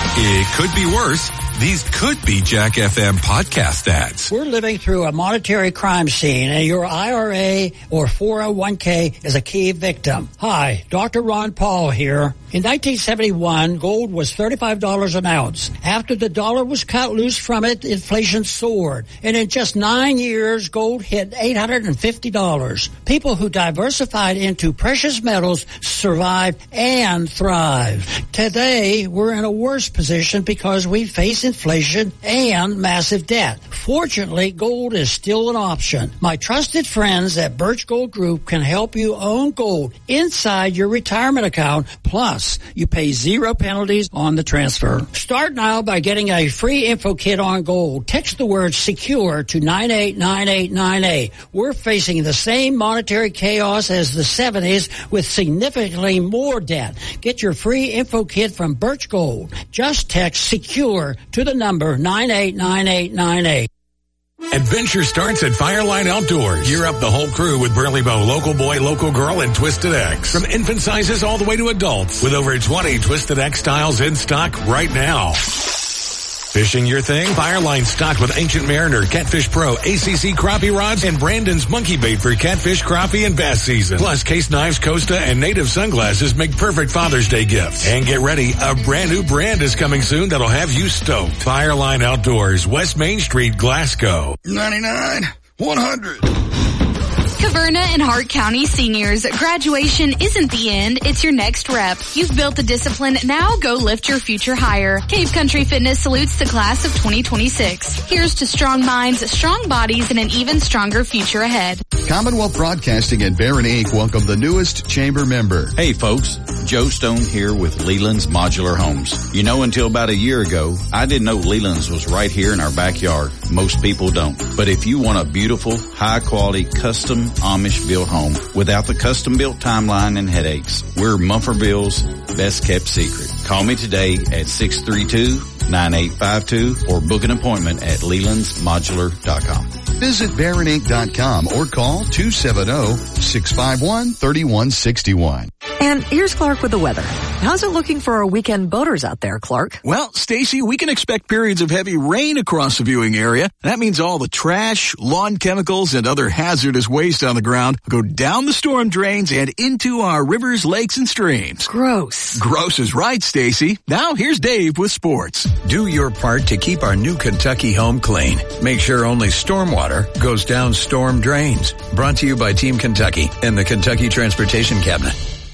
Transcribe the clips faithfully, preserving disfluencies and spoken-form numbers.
It could be worse. These could be Jack F M podcast ads. We're living through a monetary crime scene, and your I R A or four oh one k is a key victim. Hi, Doctor Ron Paul here. In nineteen seventy-one, gold was thirty-five dollars an ounce. After the dollar was cut loose from it, inflation soared. And in just nine years, gold hit eight hundred fifty dollars. People who diversified into precious metals survived and thrived. Today, we're in a worse position because we face inflation and massive debt. Fortunately, gold is still an option. My trusted friends at Birch Gold Group can help you own gold inside your retirement account. Plus, you pay zero penalties on the transfer. Start now by getting a free info kit on gold. Text the word SECURE to nine eight nine eight nine eight. We're facing the same monetary chaos as the seventies with significantly more debt. Get your free info kit from Birch Gold. Just text SECURE to the number nine eight nine eight nine eight. Adventure starts at Fireline Outdoors. Gear up the whole crew with Burley Bow, Local Boy, Local Girl, and Twisted X. From infant sizes all the way to adults. With over twenty Twisted X styles in stock right now. Fishing your thing? Fireline stocked with Ancient Mariner, Catfish Pro, A C C crappie rods, and Brandon's Monkey Bait for catfish, crappie, and bass season. Plus, case knives, Costa, and native sunglasses make perfect Father's Day gifts. And get ready, a brand new brand is coming soon that'll have you stoked. Fireline Outdoors, West Main Street, Glasgow. ninety-nine, one hundred. Caverna and Hart County seniors, graduation isn't the end, it's your next rep. You've built the discipline, now go lift your future higher. Cave Country Fitness salutes the class of twenty twenty-six. Here's to strong minds, strong bodies, and an even stronger future ahead. Commonwealth Broadcasting and Barron Incorporated welcome the newest chamber member. Hey folks, Joe Stone here with Leland's Modular Homes. You know, until about a year ago, I didn't know Leland's was right here in our backyard. Most people don't. But if you want a beautiful, high quality, custom Amish built home without the custom built timeline and headaches, we're Mumforville's best kept secret. Call me today at six three two, nine eight five two or book an appointment at lelands modular dot com. Visit Barron Inc dot com or call two seven zero, six five one, three one six one. And here's Clark with the weather. How's it looking for our weekend boaters out there, Clark? Well, Stacy, we can expect periods of heavy rain across the viewing area. That means all the trash, lawn chemicals, and other hazardous waste on the ground go down the storm drains and into our rivers, lakes, and streams. Gross. Gross is right, Stacy. Now here's Dave with sports. Do your part to keep our new Kentucky home clean. Make sure only stormwater goes down storm drains. Brought to you by Team Kentucky and the Kentucky Transportation Cabinet.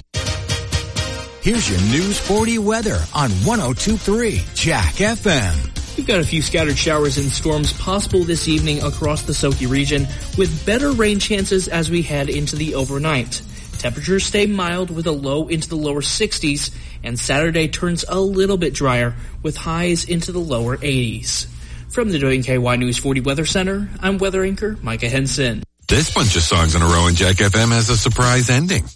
Here's your News forty weather on one oh two point three Jack F M. We've got a few scattered showers and storms possible this evening across the Soki region, with better rain chances as we head into the overnight. Temperatures stay mild with a low into the lower sixties, and Saturday turns a little bit drier with highs into the lower eighties. From the W K Y News forty Weather Center, I'm weather anchor Micah Henson. This bunch of songs in a row in Jack F M has a surprise ending.